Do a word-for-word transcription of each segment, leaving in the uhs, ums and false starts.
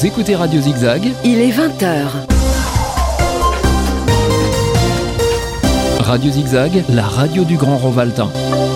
Vous écoutez Radio Zigzag. Il est vingt heures. Radio Zigzag, la radio du Grand Rovaltain.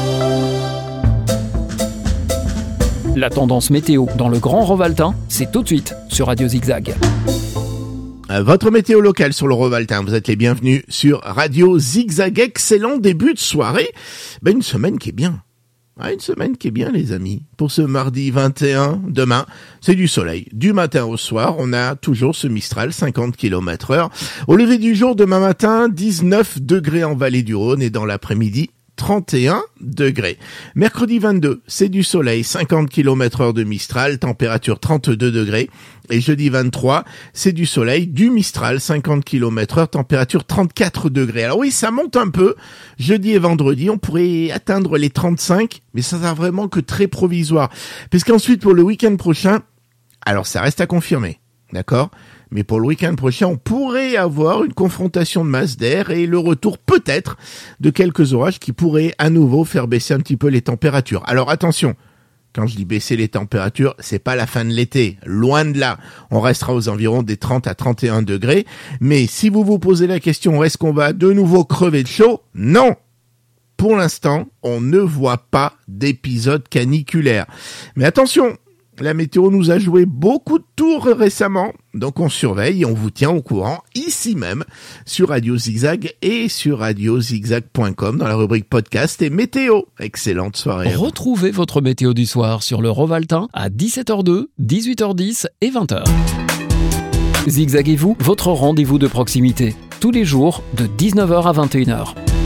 La tendance météo dans le Grand Rovaltain, c'est tout de suite sur Radio Zigzag. Votre météo locale sur le Rovaltain, vous êtes les bienvenus sur Radio Zigzag. Excellent début de soirée. Ben, une semaine qui est bien. Ah, une semaine qui est bien, les amis. Pour ce mardi vingt et un, demain, c'est du soleil. Du matin au soir, on a toujours ce Mistral, cinquante kilomètres heure. Au lever du jour, demain matin, dix-neuf degrés en vallée du Rhône et dans l'après-midi, trente et un degrés. Mercredi vingt-deux, c'est du soleil, cinquante kilomètres heure de Mistral, température trente-deux degrés. Et jeudi vingt-trois, c'est du soleil, du Mistral, cinquante kilomètres heure, température trente-quatre degrés. Alors oui, ça monte un peu. Jeudi et vendredi, on pourrait atteindre les trente-cinq, mais ça sera vraiment que très provisoire. Parce qu'ensuite, pour le week-end prochain, alors ça reste à confirmer, d'accord ? Mais pour le week-end prochain, on pourrait avoir une confrontation de masse d'air et le retour peut-être de quelques orages qui pourraient à nouveau faire baisser un petit peu les températures. Alors attention, quand je dis baisser les températures, c'est pas la fin de l'été, loin de là. On restera aux environs des trente à trente et un degrés. Mais si vous vous posez la question, est-ce qu'on va de nouveau crever de chaud ? Non ! Pour l'instant, on ne voit pas d'épisode caniculaire. Mais attention, la météo nous a joué beaucoup de tours récemment, donc on surveille et on vous tient au courant ici même sur Radio Zigzag et sur radio zigzag point com dans la rubrique podcast et météo. Excellente soirée. Retrouvez votre météo du soir sur le Rovaltain à dix-sept heures deux, dix-huit heures dix et vingt heures. Zigzaguez-vous, votre rendez-vous de proximité, tous les jours de dix-neuf heures à vingt et une heures.